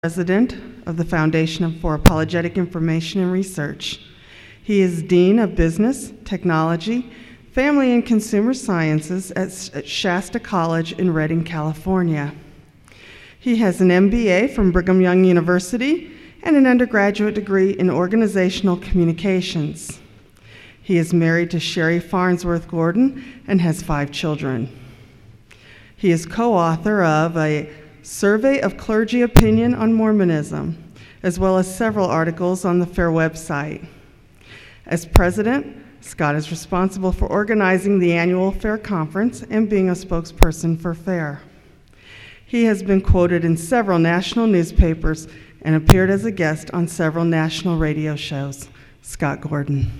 President of the Foundation for Apologetic Information and Research. He is Dean of Business, Technology, Family and Consumer Sciences at Shasta College in Redding, California. He has an MBA from Brigham Young University and an undergraduate degree in Organizational Communications. He is married to Sherry Farnsworth Gordon and has 5 children. He is co-author of a Survey of Clergy Opinion on Mormonism, as well as several articles on the FAIR website. As president, Scott is responsible for organizing the annual FAIR conference and being a spokesperson for FAIR. He has been quoted in several national newspapers and appeared as a guest on several national radio shows. Scott Gordon.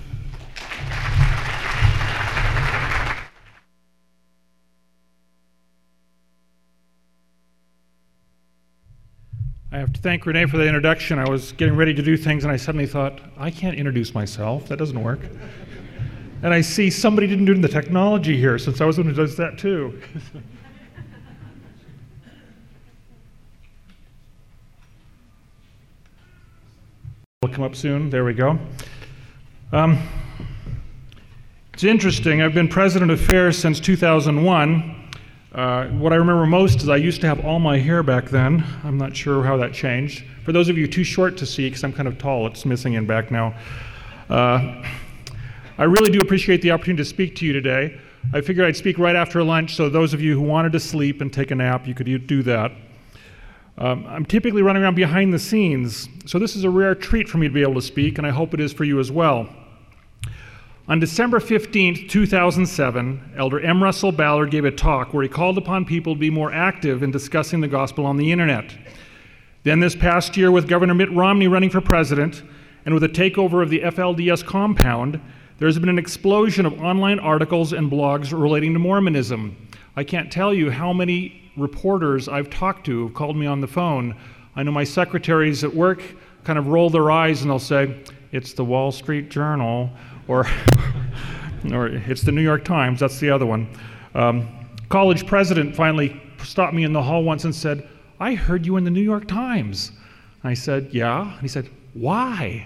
I have to thank Renee for the introduction. I was getting ready to do things and I suddenly thought, I can't introduce myself. That doesn't work. And I see somebody didn't do the technology here, since I was the one who does that too. It'll come up soon. There we go. It's interesting. I've been president of FAIR since 2001. What I remember most is I used to have all my hair back then. I'm not sure how that changed. For those of you too short to see, because I'm kind of tall, it's missing in back now. I really do appreciate the opportunity to speak to you today. I figured I'd speak right after lunch, so those of you who wanted to sleep and take a nap, you could do that. I'm typically running around behind the scenes, so this is a rare treat for me to be able to speak, and I hope it is for you as well. On December 15, 2007, Elder M. Russell Ballard gave a talk where he called upon people to be more active in discussing the gospel on the internet. Then this past year, with Governor Mitt Romney running for president, and with the takeover of the FLDS compound, there's been an explosion of online articles and blogs relating to Mormonism. I can't tell you how many reporters I've talked to who've called me on the phone. I know my secretaries at work kind of roll their eyes and they'll say, it's the Wall Street Journal, or it's the New York Times, that's the other one. College president finally stopped me in the hall once and said, I heard you in the New York Times. I said, yeah. And he said, why?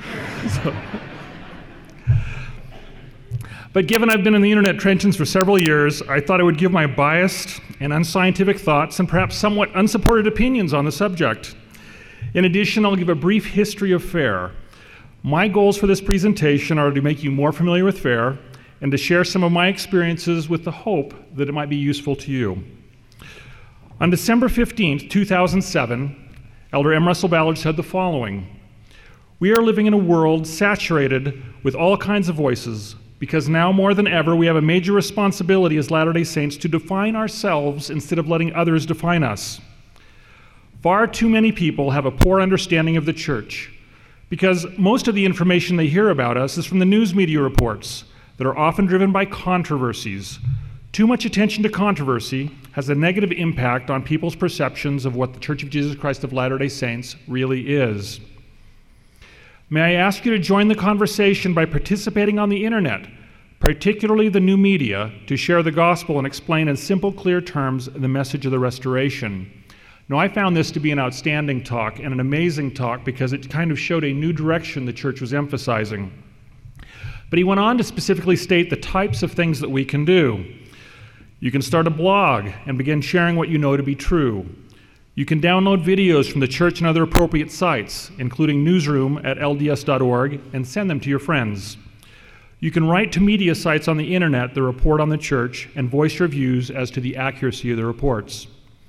But given I've been in the internet trenches for several years, I thought I would give my biased and unscientific thoughts and perhaps somewhat unsupported opinions on the subject. In addition, I'll give a brief history of FAIR. My goals for this presentation are to make you more familiar with FAIR and to share some of my experiences with the hope that it might be useful to you. On December 15, 2007, Elder M. Russell Ballard said the following: we are living in a world saturated with all kinds of voices because now more than ever we have a major responsibility as Latter-day Saints to define ourselves instead of letting others define us. Far too many people have a poor understanding of the church, because most of the information they hear about us is from the news media reports that are often driven by controversies. Too much attention to controversy has a negative impact on people's perceptions of what the Church of Jesus Christ of Latter-day Saints really is. May I ask you to join the conversation by participating on the internet, particularly the new media, to share the gospel and explain in simple, clear terms the message of the restoration. Now, I found this to be an outstanding talk and an amazing talk because it kind of showed a new direction the church was emphasizing. But he went on to specifically state the types of things that we can do. You can start a blog and begin sharing what you know to be true. You can download videos from the church and other appropriate sites, including newsroom at lds.org, and send them to your friends. You can write to media sites on the internet that report on the church and voice your views as to the accuracy of the reports.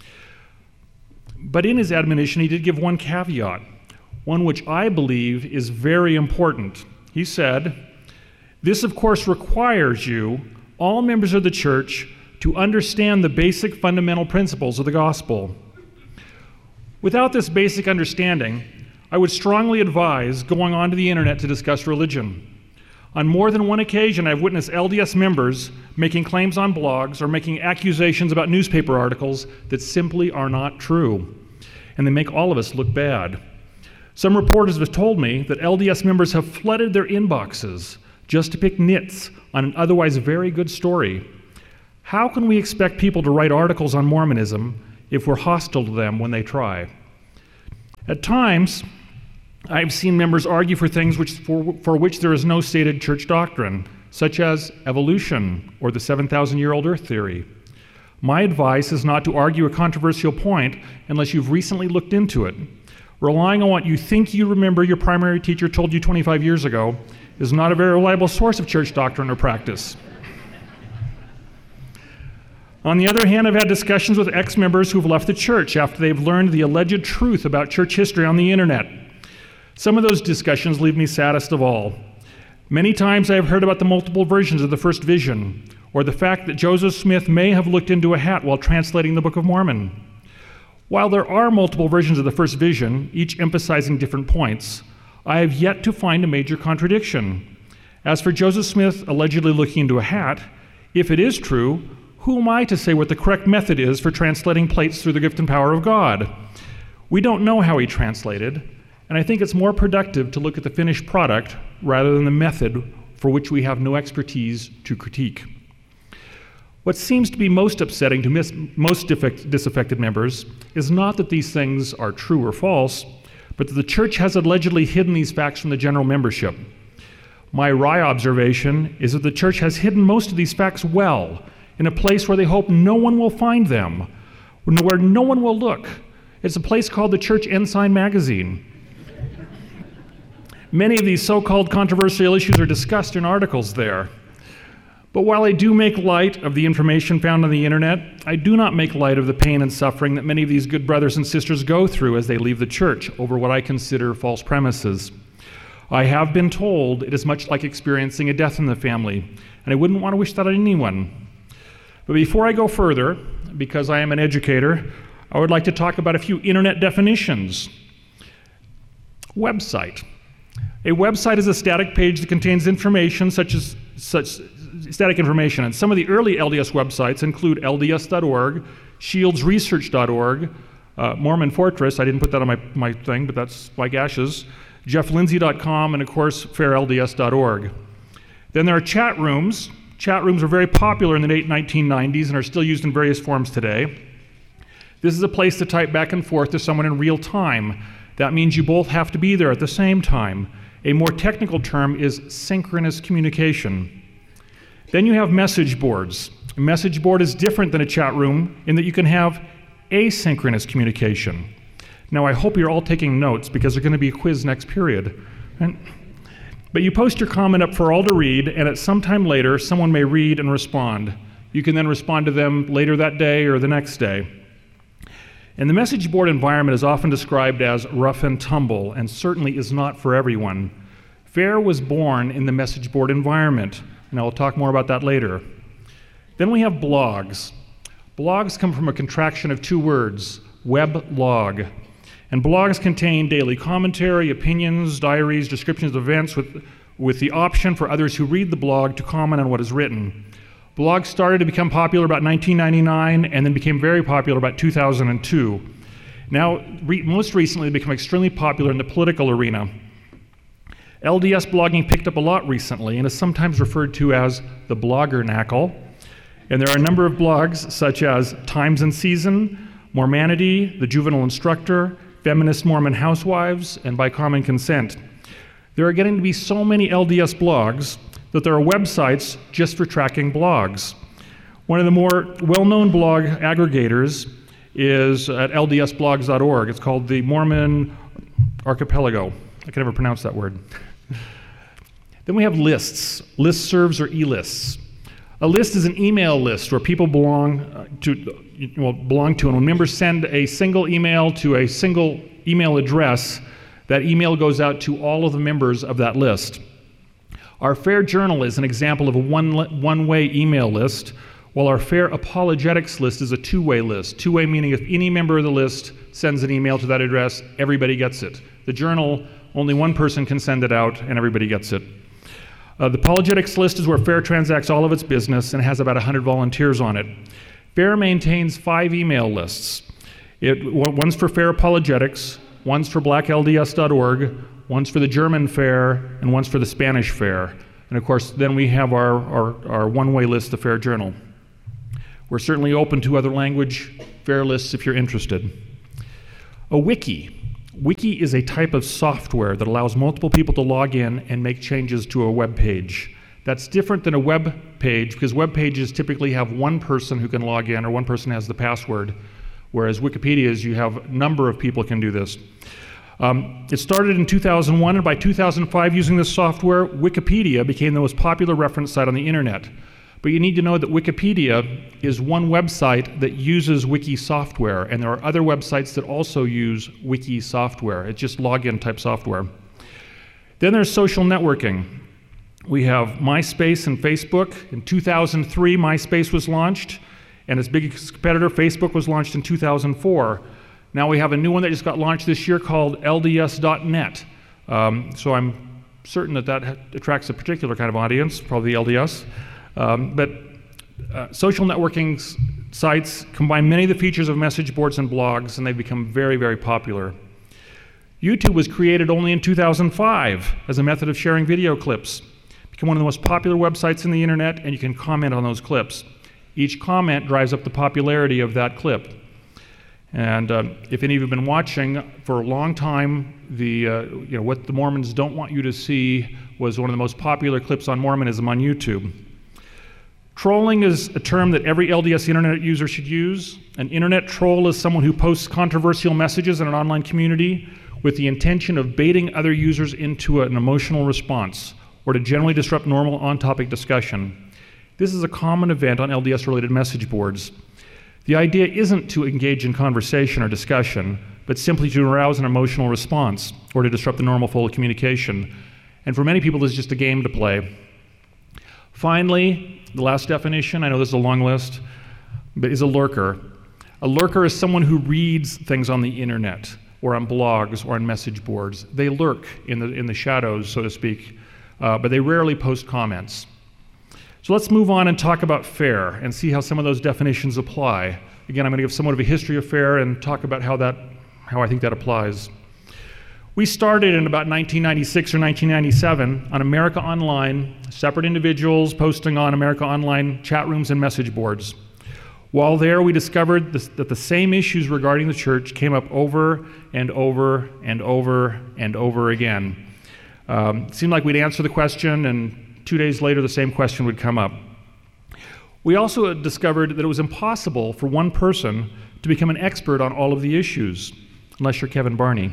But in his admonition, he did give one caveat, one which I believe is very important. He said, this of course requires you, all members of the church, to understand the basic fundamental principles of the gospel. Without this basic understanding, I would strongly advise going onto the internet to discuss religion. On more than one occasion, I've witnessed LDS members making claims on blogs or making accusations about newspaper articles that simply are not true, and they make all of us look bad. Some reporters have told me that LDS members have flooded their inboxes just to pick nits on an otherwise very good story. How can we expect people to write articles on Mormonism if we're hostile to them when they try? At times, I've seen members argue for things for which there is no stated church doctrine, such as evolution or the 7,000-year-old Earth theory. My advice is not to argue a controversial point unless you've recently looked into it. Relying on what you think you remember your primary teacher told you 25 years ago is not a very reliable source of church doctrine or practice. On the other hand, I've had discussions with ex-members who've left the church after they've learned the alleged truth about church history on the internet. Some of those discussions leave me saddest of all. Many times I have heard about the multiple versions of the first vision, or the fact that Joseph Smith may have looked into a hat while translating the Book of Mormon. While there are multiple versions of the first vision, each emphasizing different points, I have yet to find a major contradiction. As for Joseph Smith allegedly looking into a hat, if it is true, who am I to say what the correct method is for translating plates through the gift and power of God? We don't know how he translated, and I think it's more productive to look at the finished product rather than the method for which we have no expertise to critique. What seems to be most upsetting to most disaffected members is not that these things are true or false, but that the church has allegedly hidden these facts from the general membership. My wry observation is that the church has hidden most of these facts well, in a place where they hope no one will find them, where no one will look. It's a place called the Church Ensign Magazine. Many of these so-called controversial issues are discussed in articles there. But while I do make light of the information found on the internet, I do not make light of the pain and suffering that many of these good brothers and sisters go through as they leave the church over what I consider false premises. I have been told it is much like experiencing a death in the family, and I wouldn't want to wish that on anyone. But before I go further, because I am an educator, I would like to talk about a few internet definitions. Website. A website is a static page that contains information such static information, and some of the early LDS websites include LDS.org, shieldsresearch.org, Mormon Fortress, I didn't put that on my thing, but that's Mike Ash's, jefflindsay.com, and of course, fairlds.org. Then there are chat rooms. Chat rooms were very popular in the late 1990s and are still used in various forms today. This is a place to type back and forth to someone in real time. That means you both have to be there at the same time. A more technical term is synchronous communication. Then you have message boards. A message board is different than a chat room in that you can have asynchronous communication. Now, I hope you're all taking notes because there's going to be a quiz next period. But you post your comment up for all to read, and at some time later, someone may read and respond. You can then respond to them later that day or the next day. And the message board environment is often described as rough and tumble, and certainly is not for everyone. FAIR was born in the message board environment, and I will talk more about that later. Then we have blogs. Blogs come from a contraction of two words, weblog. And blogs contain daily commentary, opinions, diaries, descriptions of events with the option for others who read the blog to comment on what is written. Blogs started to become popular about 1999 and then became very popular about 2002. Now, most recently, they've become extremely popular in the political arena. LDS blogging picked up a lot recently and is sometimes referred to as the bloggernacle. And there are a number of blogs such as Times and Season, Mormanity, The Juvenile Instructor, Feminist Mormon Housewives, and By Common Consent. There are getting to be so many LDS blogs that there are websites just for tracking blogs. One of the more well-known blog aggregators is at ldsblogs.org. It's called the Mormon Archipelago. I can never pronounce that word. Then we have lists, listservs or e-lists. A list is an email list where people belong to, and when members send a single email to a single email address, that email goes out to all of the members of that list. Our FAIR Journal is an example of a one-way email list, while our FAIR Apologetics list is a two-way list. Two-way meaning if any member of the list sends an email to that address, everybody gets it. The Journal, only one person can send it out, and everybody gets it. The Apologetics list is where FAIR transacts all of its business and has about 100 volunteers on it. FAIR maintains 5 email lists. One's for FAIR Apologetics, one's for blacklds.org, one's for the German FAIR, and one's for the Spanish FAIR. And of course, then we have our one-way list, the FAIR Journal. We're certainly open to other language FAIR lists if you're interested. A wiki. Wiki is a type of software that allows multiple people to log in and make changes to a web page. That's different than a web page, because web pages typically have one person who can log in, or one person has the password, whereas Wikipedia's, you have a number of people can do this. It started in 2001, and by 2005, using this software, Wikipedia became the most popular reference site on the internet. But you need to know that Wikipedia is one website that uses Wiki software, and there are other websites that also use Wiki software. It's just login type software. Then there's social networking. We have MySpace and Facebook. In 2003, MySpace was launched, and its biggest competitor, Facebook, was launched in 2004. Now we have a new one that just got launched this year called LDS.net. So I'm certain that that attracts a particular kind of audience, probably LDS. But social networking sites combine many of the features of message boards and blogs, and they've become very, very popular. YouTube was created only in 2005 as a method of sharing video clips. It became one of the most popular websites in the internet, and you can comment on those clips. Each comment drives up the popularity of that clip. And if any of you have been watching for a long time, what the Mormons don't want you to see was one of the most popular clips on Mormonism on YouTube. Trolling is a term that every LDS internet user should use. An internet troll is someone who posts controversial messages in an online community with the intention of baiting other users into an emotional response, or to generally disrupt normal on-topic discussion. This is a common event on LDS-related message boards. The idea isn't to engage in conversation or discussion, but simply to arouse an emotional response, or to disrupt the normal flow of communication. And for many people, this is just a game to play. Finally, the last definition, I know this is a long list, but is a lurker. A lurker is someone who reads things on the internet, or on blogs, or on message boards. They lurk in the shadows, so to speak, but they rarely post comments. So let's move on and talk about FAIR and see how some of those definitions apply. Again, I'm going to give somewhat of a history of FAIR and talk about how I think that applies. We started in about 1996 or 1997 on America Online, separate individuals posting on America Online chat rooms and message boards. While there, we discovered that the same issues regarding the church came up over and over and over and over again. It seemed like we'd answer the question, and 2 days later, the same question would come up. We also discovered that it was impossible for one person to become an expert on all of the issues, unless you're Kevin Barney.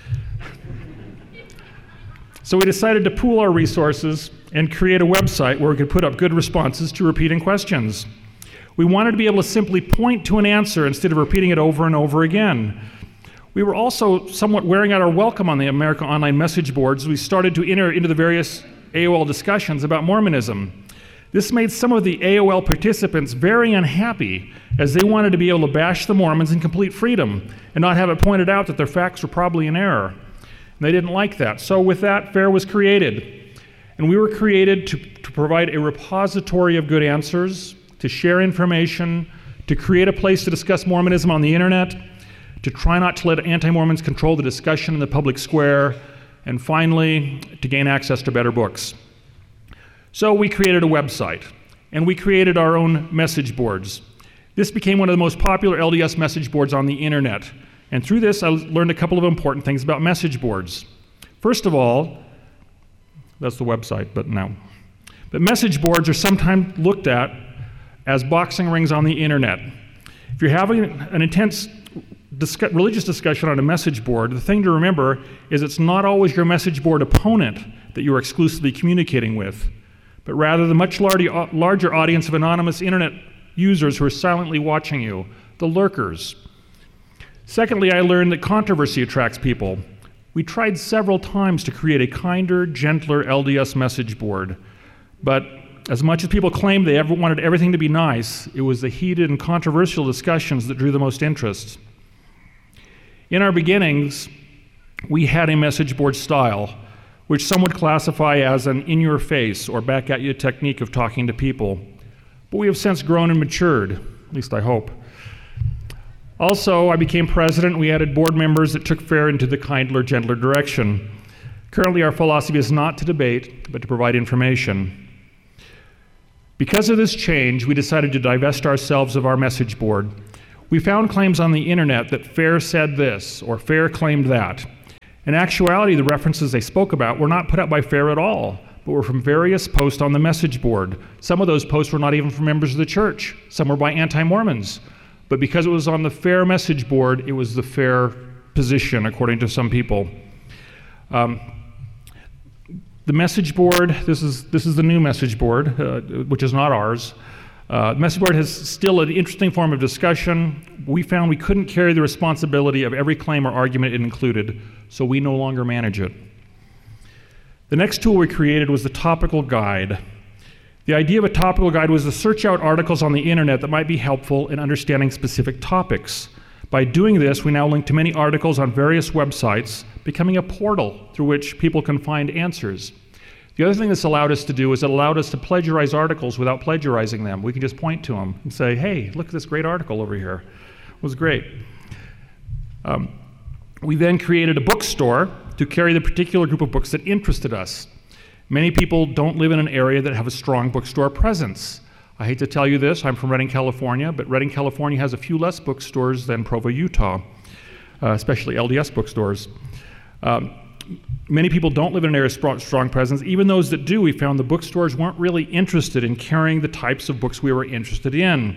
So we decided to pool our resources and create a website where we could put up good responses to repeating questions. We wanted to be able to simply point to an answer instead of repeating it over and over again. We were also somewhat wearing out our welcome on the America Online message boards. We started to enter into the various AOL discussions about Mormonism. This made some of the AOL participants very unhappy, as they wanted to be able to bash the Mormons in complete freedom and not have it pointed out that their facts were probably in error. And they didn't like that. So with that, FAIR was created. And we were created to provide a repository of good answers, to share information, to create a place to discuss Mormonism on the internet, to try not to let anti-Mormons control the discussion in the public square, and finally, to gain access to better books. So we created a website, and we created our own message boards. This became one of the most popular LDS message boards on the internet. And through this, I learned a couple of important things about message boards. First of all, that's the website, but no. But message boards are sometimes looked at as boxing rings on the internet. If you're having an intense religious discussion on a message board, the thing to remember is it's not always your message board opponent that you are exclusively communicating with, but rather the much larger audience of anonymous internet users who are silently watching you, the lurkers. Secondly, I learned that controversy attracts people. We tried several times to create a kinder, gentler LDS message board, but as much as people claimed they wanted everything to be nice, it was the heated and controversial discussions that drew the most interest. In our beginnings, we had a message board style, which some would classify as an in-your-face or back-at-you technique of talking to people. But we have since grown and matured, at least I hope. Also, I became president, and we added board members that took FAIR into the kinder, gentler direction. Currently, our philosophy is not to debate, but to provide information. Because of this change, we decided to divest ourselves of our message board. We found claims on the internet that FAIR said this or FAIR claimed that. In actuality, the references they spoke about were not put up by FAIR at all, but were from various posts on the message board. Some of those posts were not even from members of the church. Some were by anti-Mormons. But because it was on the FAIR message board, it was the FAIR position, according to some people. The message board, this is the new message board, which is not ours. The message board has still an interesting form of discussion. We found we couldn't carry the responsibility of every claim or argument it included, so we no longer manage it. The next tool we created was the topical guide. The idea of a topical guide was to search out articles on the internet that might be helpful in understanding specific topics. By doing this, we now link to many articles on various websites, becoming a portal through which people can find answers. The other thing this allowed us to do is it allowed us to plagiarize articles without plagiarizing them. We can just point to them and say, hey, look at this great article over here. It was great. We then created a bookstore to carry the particular group of books that interested us. Many people don't live in an area that have a strong bookstore presence. I hate to tell you this, I'm from Redding, California, but Redding, California has a few less bookstores than Provo, Utah, especially LDS bookstores. Many people don't live in an area of strong presence. Even those that do, we found the bookstores weren't really interested in carrying the types of books we were interested in.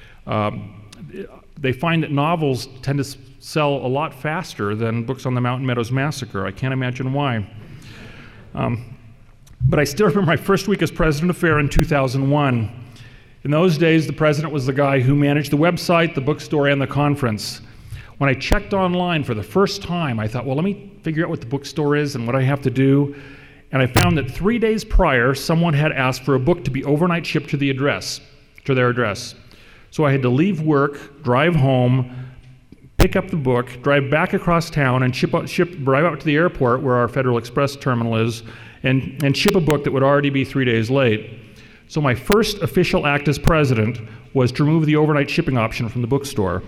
They find that novels tend to sell a lot faster than books on the Mountain Meadows Massacre. I can't imagine why. But I still remember my first week as president of FAIR in 2001. In those days, the president was the guy who managed the website, the bookstore, and the conference. When I checked online for the first time, I thought, well, let me figure out what the bookstore is and what I have to do. And I found that 3 days prior, someone had asked for a book to be overnight shipped to their address. So I had to leave work, drive home, pick up the book, drive back across town, and drive out to the airport where our Federal Express terminal is, and ship a book that would already be 3 days late. So my first official act as president was to remove the overnight shipping option from the bookstore.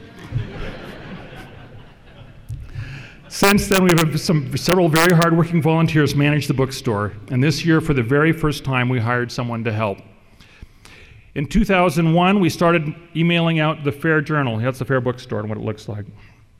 Since then, we've had several very hardworking volunteers manage the bookstore, and this year, for the very first time, we hired someone to help. In 2001, we started emailing out the FAIR Journal. That's the FAIR bookstore and what it looks like.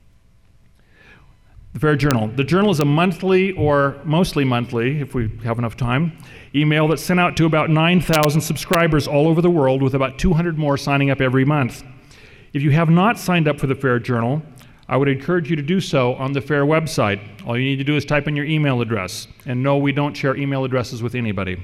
The FAIR Journal. The journal is a monthly, or mostly monthly, if we have enough time, email that's sent out to about 9,000 subscribers all over the world, with about 200 more signing up every month. If you have not signed up for the FAIR Journal, I would encourage you to do so on the FAIR website. All you need to do is type in your email address. And no, we don't share email addresses with anybody.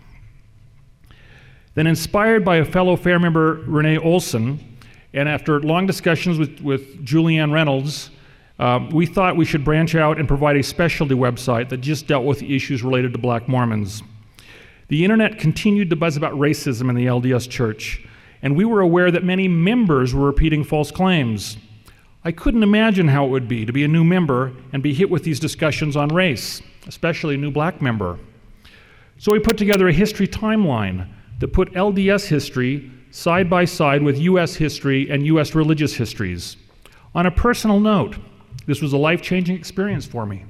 Then, inspired by a fellow FAIR member, Renee Olson, and after long discussions with Julianne Reynolds, we thought we should branch out and provide a specialty website that just dealt with the issues related to Black Mormons. The internet continued to buzz about racism in the LDS Church, and we were aware that many members were repeating false claims. I couldn't imagine how it would be to be a new member and be hit with these discussions on race, especially a new black member. So we put together a history timeline that put LDS history side by side with U.S. history and U.S. religious histories. On a personal note, this was a life-changing experience for me.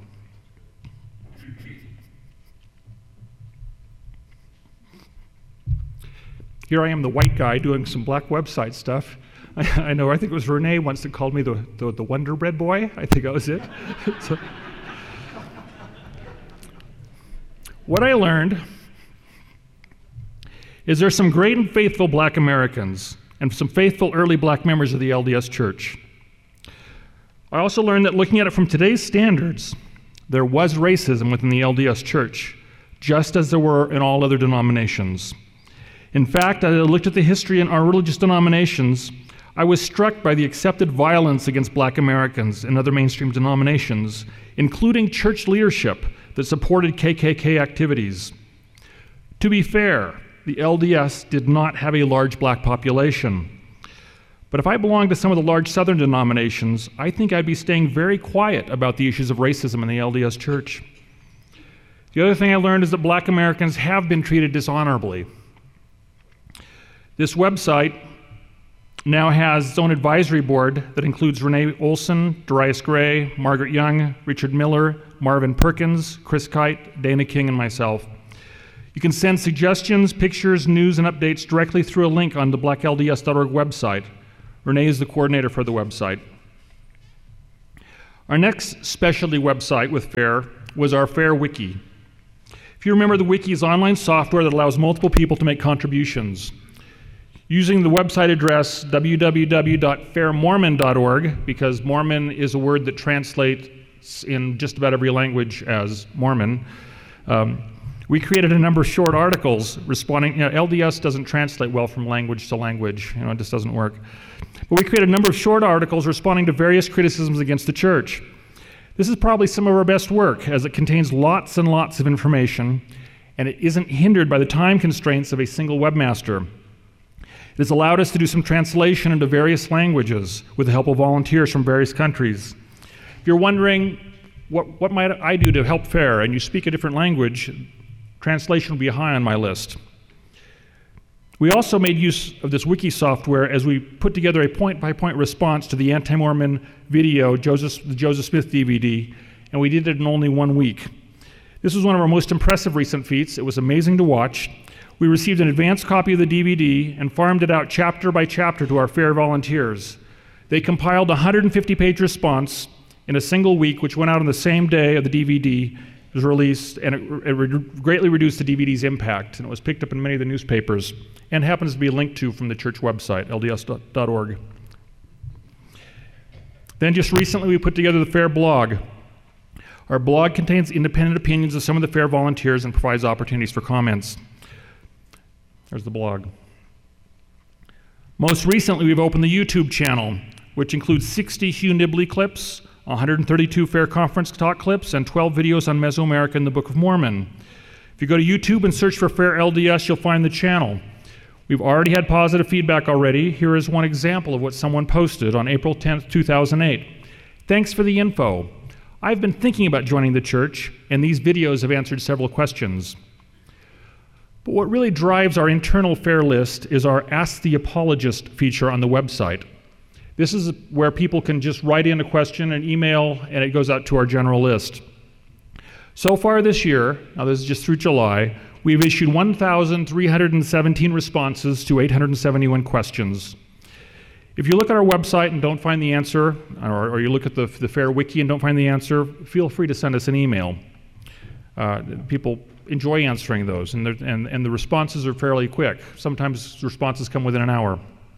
Here I am, the white guy, doing some black website stuff. I know, I think it was Renee once that called me the Wonder Bread Boy. I think that was it. So, what I learned is there's some great and faithful black Americans and some faithful early black members of the LDS Church. I also learned that looking at it from today's standards, there was racism within the LDS Church, just as there were in all other denominations. In fact, as I looked at the history in our religious denominations, I was struck by the accepted violence against black Americans and other mainstream denominations, including church leadership that supported KKK activities. To be fair, the LDS did not have a large black population. But if I belonged to some of the large southern denominations, I think I'd be staying very quiet about the issues of racism in the LDS Church. The other thing I learned is that black Americans have been treated dishonorably. This website now has its own advisory board that includes Renee Olson, Darius Gray, Margaret Young, Richard Miller, Marvin Perkins, Chris Kite, Dana King, and myself. You can send suggestions, pictures, news, and updates directly through a link on the blacklds.org website, Renee is the coordinator for the website. Our next specialty website with FAIR was our FAIR Wiki. If you remember, the wiki is online software that allows multiple people to make contributions. Using the website address www.fairmormon.org, because Mormon is a word that translates in just about every language as Mormon, we created a number of short articles responding. LDS doesn't translate well from language to language. It just doesn't work. But we created a number of short articles responding to various criticisms against the church. This is probably some of our best work, as it contains lots and lots of information, and it isn't hindered by the time constraints of a single webmaster. It has allowed us to do some translation into various languages with the help of volunteers from various countries. If you're wondering, what might I do to help FAIR, and you speak a different language, translation will be high on my list. We also made use of this wiki software as we put together a point-by-point response to the anti-Mormon video, the Joseph Smith DVD, and we did it in only 1 week. This was one of our most impressive recent feats. It was amazing to watch. We received an advance copy of the DVD and farmed it out chapter by chapter to our FAIR volunteers. They compiled a 150-page response in a single week, which went out on the same day of the DVD was released, and it greatly reduced the DVD's impact, and it was picked up in many of the newspapers, and happens to be linked to from the church website, lds.org. Then just recently we put together the FAIR blog. Our blog contains independent opinions of some of the FAIR volunteers and provides opportunities for comments. There's the blog. Most recently we've opened the YouTube channel, which includes 60 Hugh Nibley clips, 132 FAIR conference talk clips, and 12 videos on Mesoamerica and the Book of Mormon. If you go to YouTube and search for FAIR LDS, you'll find the channel. We've already had positive feedback already. Here is one example of what someone posted on April 10th, 2008. Thanks for the info. I've been thinking about joining the church, and these videos have answered several questions. But what really drives our internal FAIR list is our Ask the Apologist feature on the website. This is where people can just write in a question, an email, and it goes out to our general list. So far this year, now this is just through July, we've issued 1,317 responses to 871 questions. If you look at our website and don't find the answer, or you look at the FAIR Wiki and don't find the answer, feel free to send us an email. People enjoy answering those, and the responses are fairly quick. Sometimes responses come within an hour.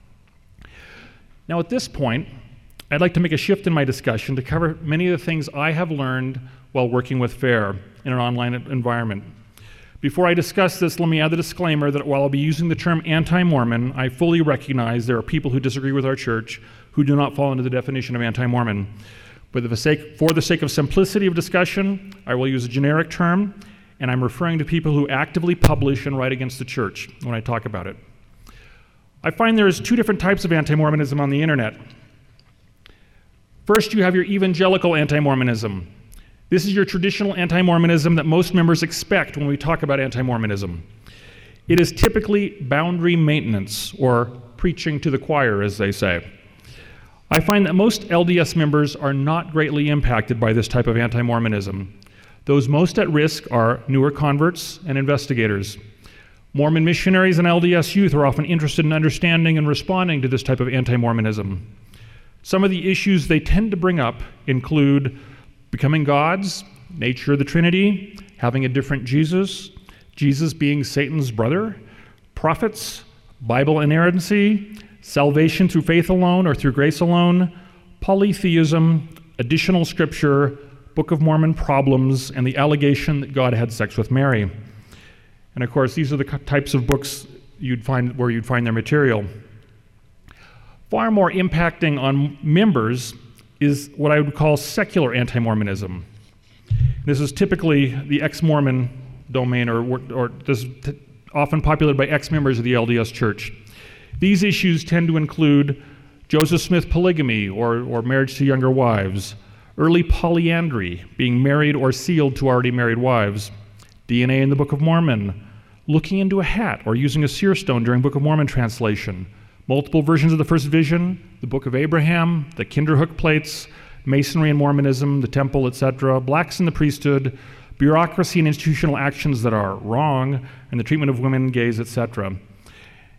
Now at this point, I'd like to make a shift in my discussion to cover many of the things I have learned while working with FAIR in an online environment. Before I discuss this, let me add the disclaimer that while I'll be using the term anti-Mormon, I fully recognize there are people who disagree with our church who do not fall into the definition of anti-Mormon. But for the sake of simplicity of discussion, I will use a generic term, and I'm referring to people who actively publish and write against the church when I talk about it. I find there's two different types of anti-Mormonism on the internet. First, you have your evangelical anti-Mormonism. This is your traditional anti-Mormonism that most members expect when we talk about anti-Mormonism. It is typically boundary maintenance, or preaching to the choir, as they say. I find that most LDS members are not greatly impacted by this type of anti-Mormonism. Those most at risk are newer converts and investigators. Mormon missionaries and LDS youth are often interested in understanding and responding to this type of anti-Mormonism. Some of the issues they tend to bring up include becoming gods, nature of the Trinity, having a different Jesus, Jesus being Satan's brother, prophets, Bible inerrancy, salvation through faith alone or through grace alone, polytheism, additional scripture, Book of Mormon problems, and the allegation that God had sex with Mary. And of course, these are the types of books where you'd find their material. Far more impacting on members is what I would call secular anti-Mormonism. This is typically the ex-Mormon domain, or this is often populated by ex-members of the LDS Church. These issues tend to include Joseph Smith polygamy or marriage to younger wives, early polyandry, being married or sealed to already married wives, DNA in the Book of Mormon, looking into a hat or using a seer stone during Book of Mormon translation, multiple versions of the first vision, the Book of Abraham, the Kinderhook plates, Masonry and Mormonism, the temple, etc., blacks in the priesthood, bureaucracy and institutional actions that are wrong, and the treatment of women, gays, etc.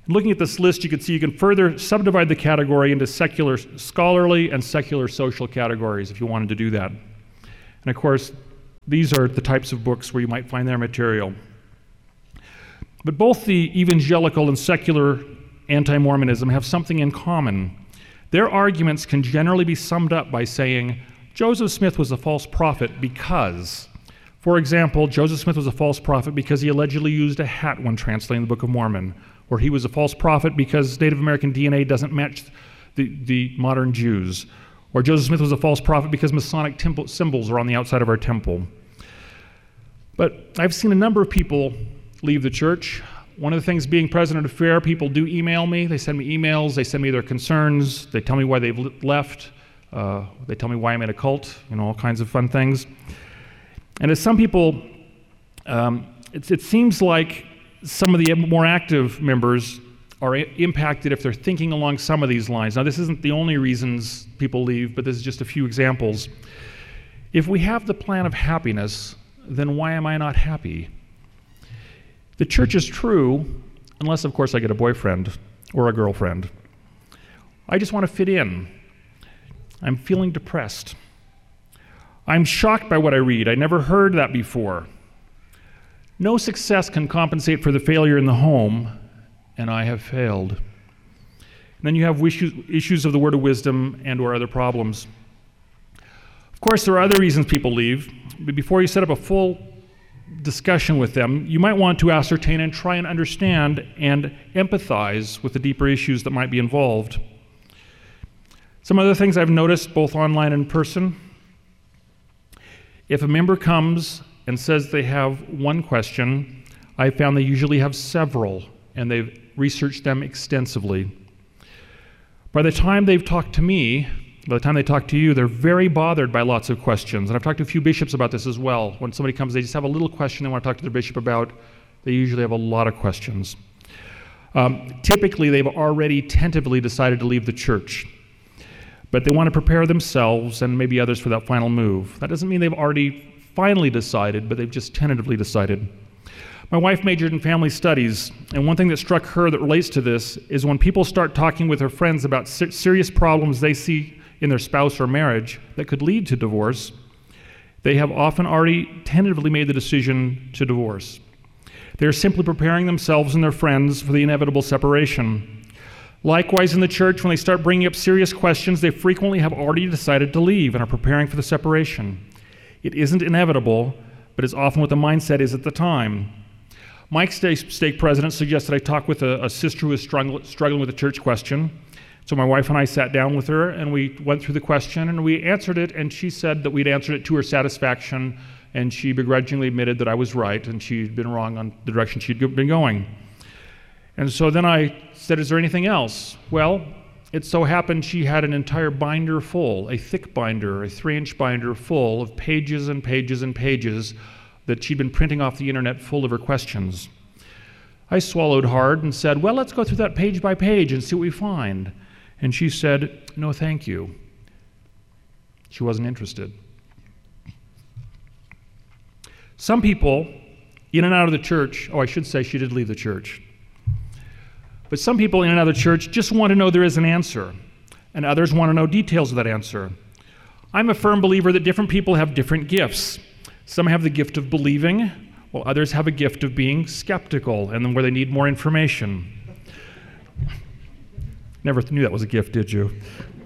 Looking at this list, you can see you can further subdivide the category into secular scholarly and secular social categories if you wanted to do that. And of course, these are the types of books where you might find their material. But both the evangelical and secular anti-Mormonism have something in common. Their arguments can generally be summed up by saying, Joseph Smith was a false prophet because, for example, Joseph Smith was a false prophet because he allegedly used a hat when translating the Book of Mormon, or he was a false prophet because Native American DNA doesn't match the modern Jews, or Joseph Smith was a false prophet because Masonic symbols are on the outside of our temple. But I've seen a number of people leave the church. One of the things being president of FAIR, people do email me. They send me emails. They send me their concerns. They tell me why they've left. They tell me why I'm in a cult, all kinds of fun things. And as some people, it seems like some of the more active members are impacted if they're thinking along some of these lines. Now, this isn't the only reasons people leave, but this is just a few examples. If we have the plan of happiness, then why am I not happy? The church is true, unless, of course, I get a boyfriend or a girlfriend. I just want to fit in. I'm feeling depressed. I'm shocked by what I read. I never heard that before. No success can compensate for the failure in the home, and I have failed. And then you have issues of the word of wisdom and or other problems. Of course, there are other reasons people leave, but before you set up a full discussion with them, you might want to ascertain and try and understand and empathize with the deeper issues that might be involved. Some other things I've noticed, both online and in person. If a member comes and says they have one question, I found they usually have several, and they've researched them extensively. By the time they've talked to me, by the time they talk to you, they're very bothered by lots of questions. And I've talked to a few bishops about this as well. When somebody comes, they just have a little question they want to talk to their bishop about. They usually have a lot of questions. Typically, they've already tentatively decided to leave the church, but they want to prepare themselves and maybe others for that final move. That doesn't mean they've already finally decided, but they've just tentatively decided. My wife majored in family studies, and one thing that struck her that relates to this is when people start talking with their friends about serious problems they see in their spouse or marriage that could lead to divorce, they have often already tentatively made the decision to divorce. They're simply preparing themselves and their friends for the inevitable separation. Likewise, in the church, when they start bringing up serious questions, they frequently have already decided to leave and are preparing for the separation. It isn't inevitable, but it's often what the mindset is at the time. Mike Stake president suggested I talk with a sister who was struggling with a church question. So my wife and I sat down with her, and we went through the question, and we answered it, and she said that we'd answered it to her satisfaction, and she begrudgingly admitted that I was right, and she'd been wrong on the direction she'd been going. And so then I said, is there anything else? Well, it so happened she had an entire binder full, a thick binder, a 3-inch binder full of pages and pages and pages that she'd been printing off the internet full of her questions. I swallowed hard and said, well, let's go through that page by page and see what we find. And she said, no, thank you. She wasn't interested. Some people, in and out of the church, I should say she did leave the church. But some people in and out of the church just want to know there is an answer, and others want to know details of that answer. I'm a firm believer that different people have different gifts. Some have the gift of believing, while others have a gift of being skeptical, and then where they need more information. Never knew that was a gift, did you?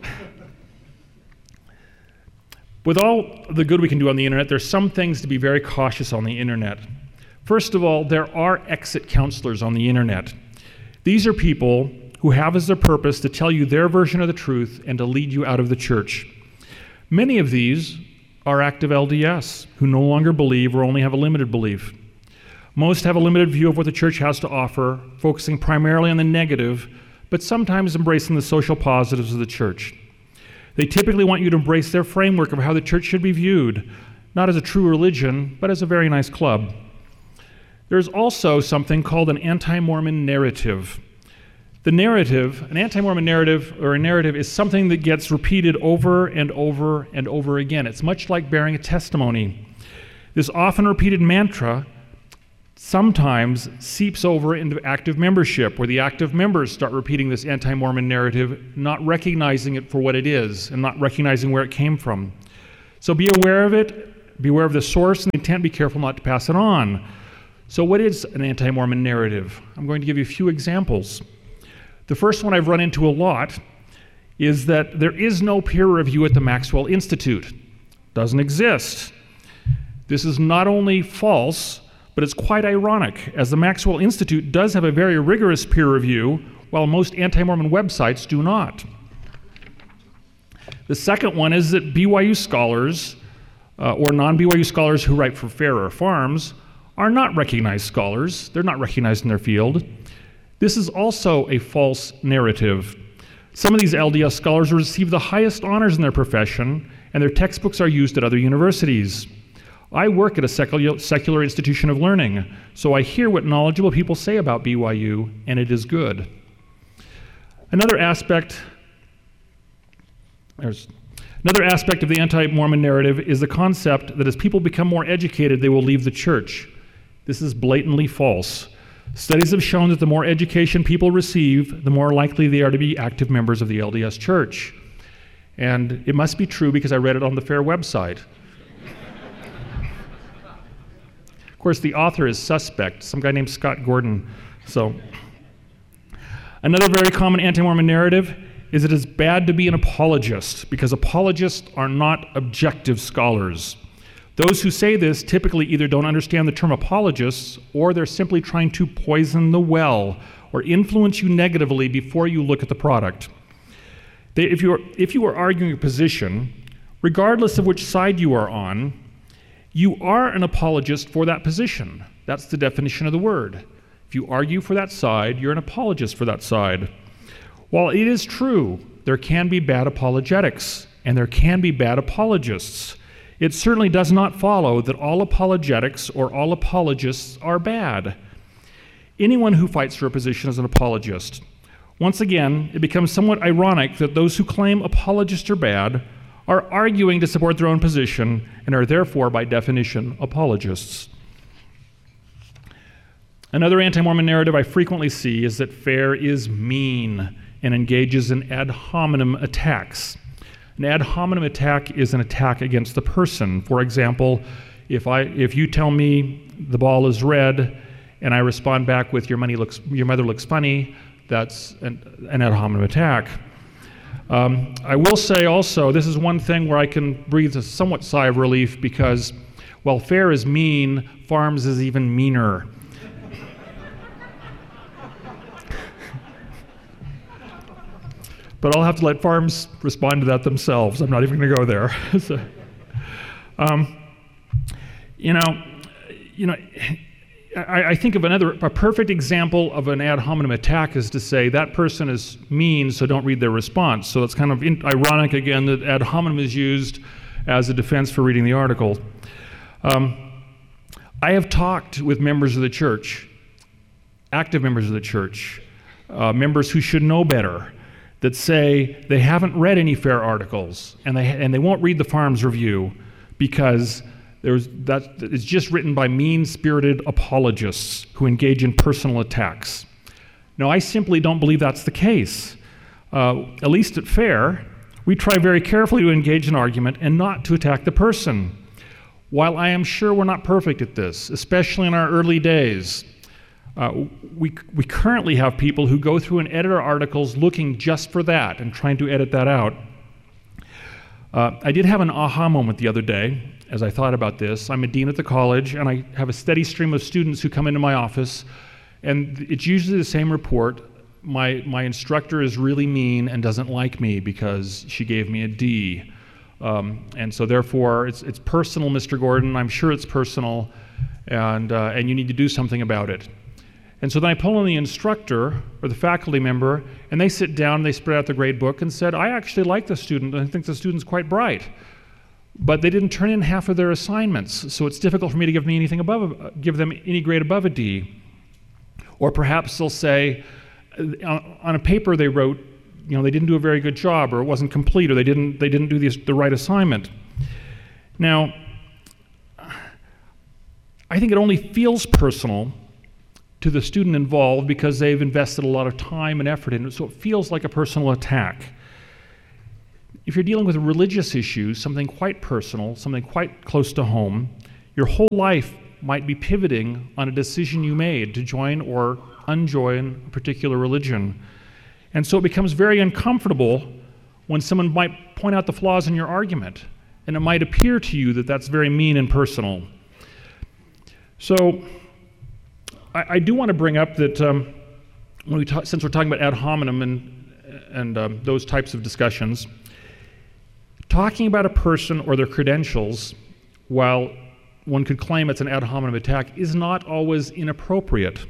With all the good we can do on the internet, there's some things to be very cautious on the internet. First of all, there are exit counselors on the internet. These are people who have as their purpose to tell you their version of the truth and to lead you out of the church. Many of these are active LDS who no longer believe or only have a limited belief. Most have a limited view of what the church has to offer, focusing primarily on the negative, but sometimes embracing the social positives of the church. They typically want you to embrace their framework of how the church should be viewed, not as a true religion, but as a very nice club. There's also something called an anti-Mormon narrative. The narrative, an anti-Mormon narrative, or a narrative, is something that gets repeated over and over and over again. It's much like bearing a testimony. This often repeated mantra sometimes seeps over into active membership, where the active members start repeating this anti-Mormon narrative, not recognizing it for what it is and not recognizing where it came from. So be aware of it, be aware of the source and the intent, be careful not to pass it on. So what is an anti-Mormon narrative? I'm going to give you a few examples. The first one I've run into a lot is that there is no peer review at the Maxwell Institute. Doesn't exist. This is not only false, but it's quite ironic, as the Maxwell Institute does have a very rigorous peer review, while most anti-Mormon websites do not. The second one is that BYU scholars, or non-BYU scholars who write for FAIR or FARMS, are not recognized scholars. They're not recognized in their field. This is also a false narrative. Some of these LDS scholars receive the highest honors in their profession, and their textbooks are used at other universities. I work at a secular institution of learning, so I hear what knowledgeable people say about BYU, and it is good. Another aspect of the anti-Mormon narrative is the concept that as people become more educated, they will leave the church. This is blatantly false. Studies have shown that the more education people receive, the more likely they are to be active members of the LDS Church. And it must be true because I read it on the FAIR website. Of course, the author is suspect, some guy named Scott Gordon. So, another very common anti-Mormon narrative is it is bad to be an apologist because apologists are not objective scholars. Those who say this typically either don't understand the term apologists or they're simply trying to poison the well or influence you negatively before you look at the product. If you are arguing a position, regardless of which side you are on, you are an apologist for that position. That's the definition of the word. If you argue for that side, you're an apologist for that side. While it is true, there can be bad apologetics, and there can be bad apologists. It certainly does not follow that all apologetics or all apologists are bad. Anyone who fights for a position is an apologist. Once again, it becomes somewhat ironic that those who claim apologists are bad are arguing to support their own position and are therefore, by definition, apologists. Another anti-Mormon narrative I frequently see is that FAIR is mean and engages in ad hominem attacks. An ad hominem attack is an attack against the person. For example, if you tell me the ball is red and I respond back with your mother looks funny, that's an ad hominem attack. I will say also, this is one thing where I can breathe a somewhat sigh of relief because while FAIR is mean, FARMS is even meaner. But I'll have to let FARMS respond to that themselves. I'm not even going to go there. So, I think of a perfect example of an ad hominem attack is to say that person is mean, so don't read their response. So it's kind of ironic again that ad hominem is used as a defense for reading the article. I have talked with members of the church, active members of the church, members who should know better, that say they haven't read any FAIR articles and they won't read the FARMS review because it's just written by mean-spirited apologists who engage in personal attacks. Now, I simply don't believe that's the case. At least at FAIR, we try very carefully to engage in argument and not to attack the person. While I am sure we're not perfect at this, especially in our early days, we currently have people who go through and edit our articles looking just for that and trying to edit that out. I did have an aha moment the other day as I thought about this. I'm a dean at the college, and I have a steady stream of students who come into my office, and it's usually the same report. My instructor is really mean and doesn't like me because she gave me a D. And so therefore, it's personal, Mr. Gordon. I'm sure it's personal, and you need to do something about it. And so then I pull in the instructor or the faculty member, and they sit down, and they spread out the grade book and said, I actually like the student, and I think the student's quite bright. But they didn't turn in half of their assignments, so it's difficult for me to give them any grade above a D. Or perhaps they'll say, on a paper they wrote, they didn't do a very good job, or it wasn't complete, or they didn't do the right assignment. Now, I think it only feels personal to the student involved because they've invested a lot of time and effort in it, so it feels like a personal attack. If you're dealing with religious issues, something quite personal, something quite close to home, your whole life might be pivoting on a decision you made to join or unjoin a particular religion. And so it becomes very uncomfortable when someone might point out the flaws in your argument, and it might appear to you that that's very mean and personal. So I do want to bring up that since we're talking about ad hominem and those types of discussions, talking about a person or their credentials, while one could claim it's an ad hominem attack, is not always inappropriate.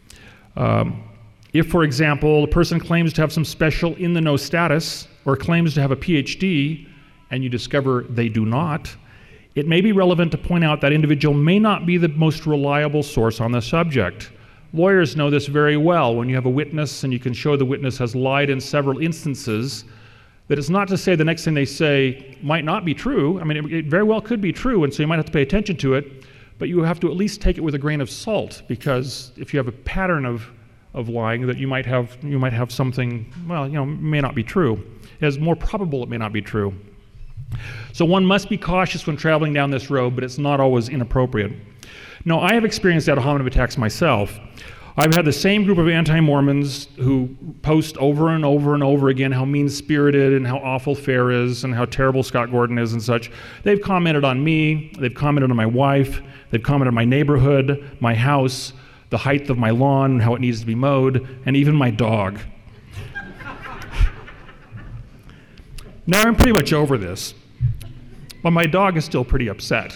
If, for example, a person claims to have some special in-the-know status or claims to have a PhD, and you discover they do not, it may be relevant to point out that individual may not be the most reliable source on the subject. Lawyers know this very well. When you have a witness and you can show the witness has lied in several instances, that it's not to say the next thing they say might not be true. I mean, it very well could be true, and so you might have to pay attention to it, but you have to at least take it with a grain of salt, because if you have a pattern of lying, that you might have something, may not be true. It's more probable it may not be true. So one must be cautious when traveling down this road, but it's not always inappropriate. No, I have experienced ad hominem attacks myself. I've had the same group of anti-Mormons who post over and over and over again how mean-spirited and how awful FAIR is and how terrible Scott Gordon is and such. They've commented on me, they've commented on my wife, they've commented on my neighborhood, my house, the height of my lawn, how it needs to be mowed, and even my dog. Now I'm pretty much over this, but my dog is still pretty upset.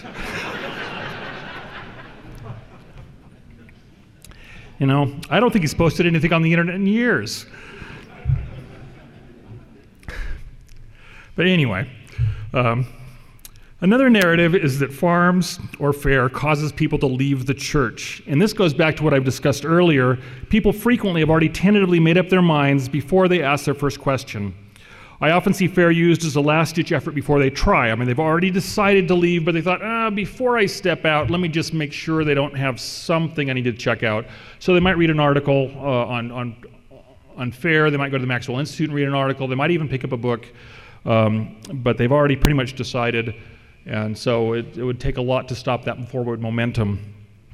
I don't think he's posted anything on the internet in years. But anyway, another narrative is that farms or FAIR causes people to leave the church. And this goes back to what I've discussed earlier. People frequently have already tentatively made up their minds before they ask their first question. I often see FAIR used as a last-ditch effort before they try. I mean, they've already decided to leave, but they thought, before I step out, let me just make sure they don't have something I need to check out. So they might read an article on FAIR, they might go to the Maxwell Institute and read an article, they might even pick up a book, but they've already pretty much decided, and so it would take a lot to stop that forward momentum.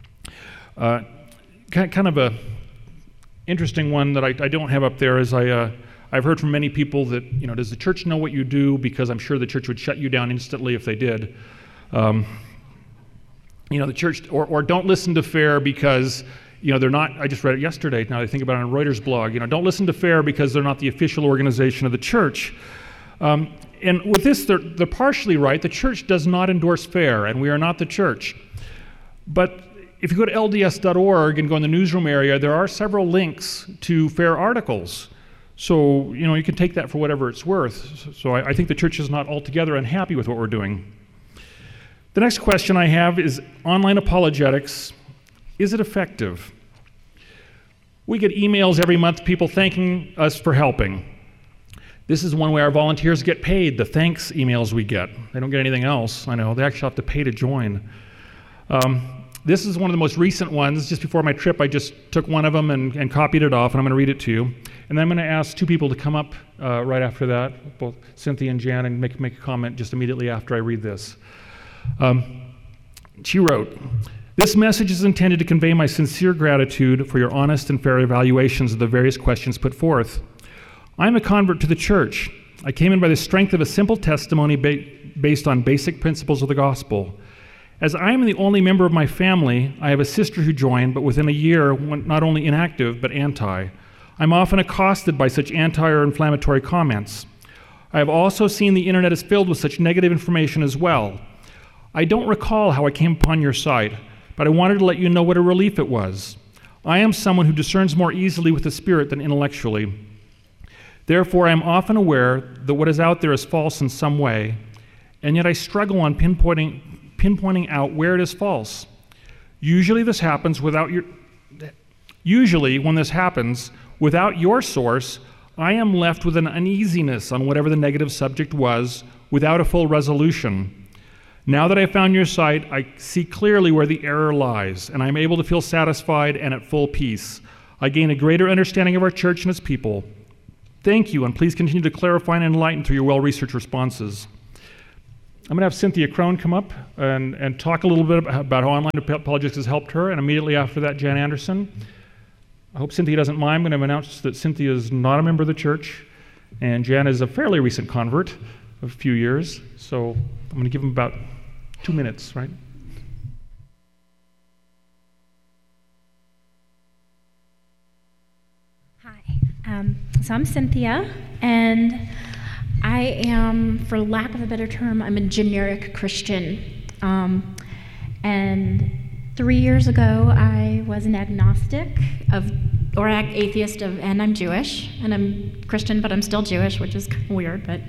Kind of a interesting one that I don't have up there is I've heard from many people that, does the church know what you do? Because I'm sure the church would shut you down instantly if they did. The church, or don't listen to FAIR because, they're not, I just read it yesterday, now I think about it on Reuters blog, don't listen to FAIR because they're not the official organization of the church. And with this, they're partially right. The church does not endorse FAIR, and we are not the church. But if you go to LDS.org and go in the newsroom area, there are several links to FAIR articles. So, you can take that for whatever it's worth. So I think the church is not altogether unhappy with what we're doing. The next question I have is online apologetics. Is it effective? We get emails every month, people thanking us for helping. This is one way our volunteers get paid, the thanks emails we get. They don't get anything else, I know. They actually have to pay to join. This is one of the most recent ones. Just before my trip, I just took one of them and copied it off, and I'm going to read it to you. And then I'm going to ask two people to come up right after that, both Cynthia and Jan, and make a comment just immediately after I read this. She wrote, "This message is intended to convey my sincere gratitude for your honest and fair evaluations of the various questions put forth. I'm a convert to the church. I came in by the strength of a simple testimony based on basic principles of the gospel. As I am the only member of my family, I have a sister who joined, but within a year went not only inactive, but anti. I'm often accosted by such anti or inflammatory comments. I have also seen the internet is filled with such negative information as well. I don't recall how I came upon your site, but I wanted to let you know what a relief it was. I am someone who discerns more easily with the spirit than intellectually. Therefore, I am often aware that what is out there is false in some way, and yet I struggle on pinpointing out where it is false. Usually when this happens without your source, I am left with an uneasiness on whatever the negative subject was without a full resolution. Now that I've found your site, I see clearly where the error lies, and I'm able to feel satisfied and at full peace. I gain a greater understanding of our church and its people. Thank you, and please continue to clarify and enlighten through your well-researched responses. I'm going to have Cynthia Crone come up and talk a little bit about how online apologetics has helped her, and immediately after that, Jan Anderson. I hope Cynthia doesn't mind. I'm going to announce that Cynthia is not a member of the church, and Jan is a fairly recent convert of a few years, so I'm going to give him about 2 minutes, right? Hi, so I'm Cynthia, and I am, for lack of a better term, I'm a generic Christian. And 3 years ago, I was an agnostic or atheist and I'm Jewish, and I'm Christian, but I'm still Jewish, which is kind of weird, but.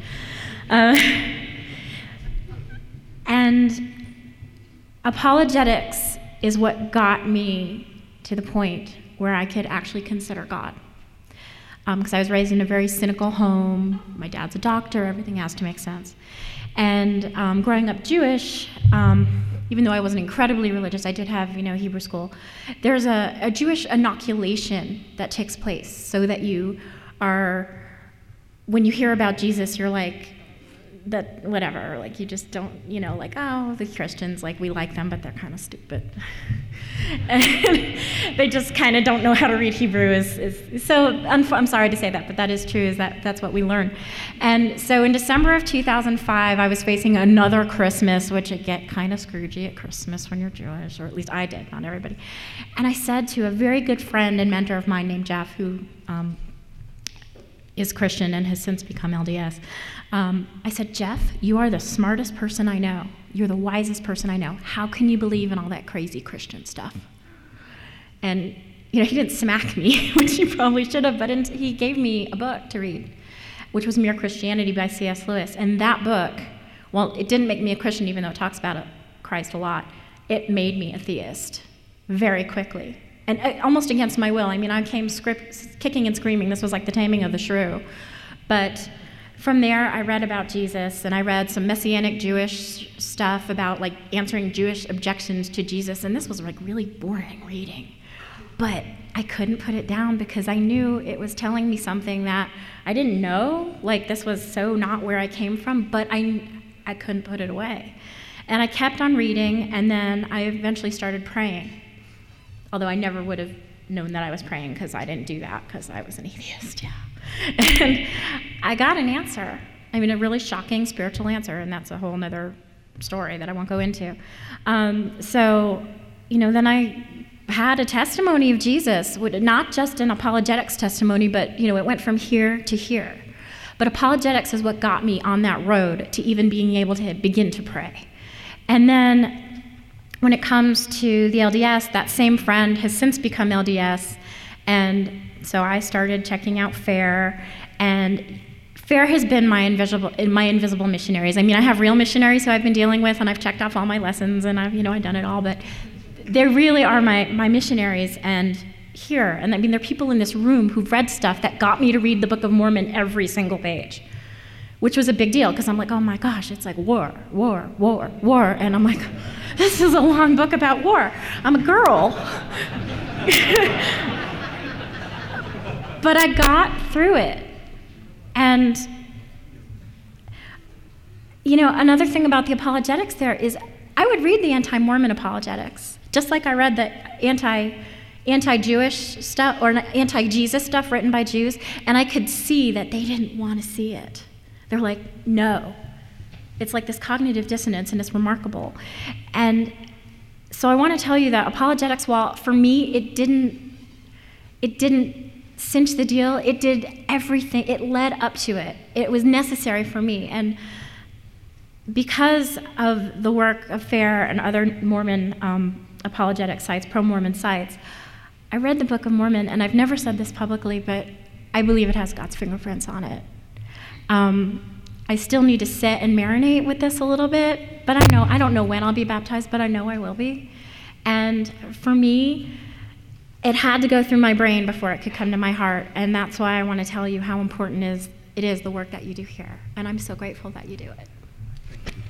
And apologetics is what got me to the point where I could actually consider God. Because I was raised in a very cynical home. My dad's a doctor, everything has to make sense. And growing up Jewish, even though I wasn't incredibly religious, I did have, Hebrew school. There's a Jewish inoculation that takes place so that you are, when you hear about Jesus, you're like, that whatever, like you just don't, oh, the Christians, like we like them, but they're kind of stupid. And they just kind of don't know how to read Hebrew. So I'm sorry to say that, but that is true, is that's what we learn. And so in December of 2005, I was facing another Christmas, which it get kind of scroogey at Christmas when you're Jewish, or at least I did, not everybody. And I said to a very good friend and mentor of mine named Jeff, who is Christian and has since become LDS, I said, Jeff, you are the smartest person I know. You're the wisest person I know. How can you believe in all that crazy Christian stuff? And he didn't smack me, which he probably should have, but he gave me a book to read, which was Mere Christianity by C.S. Lewis. And that book, well, it didn't make me a Christian, even though it talks about Christ a lot. It made me a theist very quickly. And almost against my will. I mean, I came kicking and screaming. This was like the taming of the shrew. But from there, I read about Jesus, and I read some Messianic Jewish stuff about like answering Jewish objections to Jesus. And this was like really boring reading. But I couldn't put it down because I knew it was telling me something that I didn't know. Like, this was so not where I came from, but I couldn't put it away. And I kept on reading, and then I eventually started praying. Although I never would have known that I was praying because I didn't do that because I was an atheist, yeah. And I got an answer. I mean, a really shocking spiritual answer, and that's a whole other story that I won't go into. Then I had a testimony of Jesus, not just an apologetics testimony, but, it went from here to here. But apologetics is what got me on that road to even being able to begin to pray. And then when it comes to the LDS, that same friend has since become LDS, and so I started checking out FAIR, and FAIR has been my invisible missionaries. I mean, I have real missionaries who I've been dealing with, and I've checked off all my lessons, and I've done it all, but they really are my missionaries, and here, and I mean, there are people in this room who've read stuff that got me to read the Book of Mormon every single page, which was a big deal, because I'm like, oh my gosh, it's like war, war, war, war, and I'm like, this is a long book about war. I'm a girl. But I got through it. And, another thing about the apologetics there is I would read the anti-Mormon apologetics, just like I read the anti-Jewish stuff or anti-Jesus stuff written by Jews, and I could see that they didn't want to see it. They're like, no. It's like this cognitive dissonance, and it's remarkable. And so I want to tell you that apologetics, while for me it didn't cinch the deal, it did everything. It led up to it. It was necessary for me. And because of the work of FAIR and other Mormon apologetic sites, pro-Mormon sites, I read the Book of Mormon, and I've never said this publicly, but I believe it has God's fingerprints on it. I still need to sit and marinate with this a little bit, but I don't know when I'll be baptized, but I know I will be. And for me, it had to go through my brain before it could come to my heart, and that's why I want to tell you how important it is the work that you do here. And I'm so grateful that you do it.